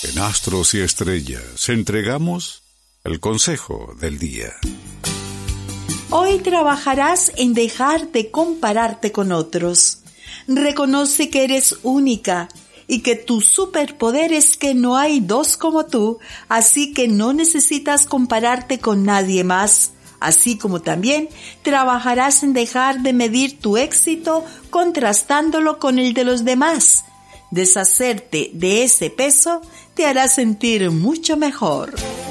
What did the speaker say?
En Astros y Estrellas entregamos el consejo del día. Hoy trabajarás en dejar de compararte con otros. Reconoce que eres única y que tu superpoder es que no hay dos como tú, así que no necesitas compararte con nadie más. Así como también trabajarás en dejar de medir tu éxito contrastándolo con el de los demás. Deshacerte de ese peso te hará sentir mucho mejor.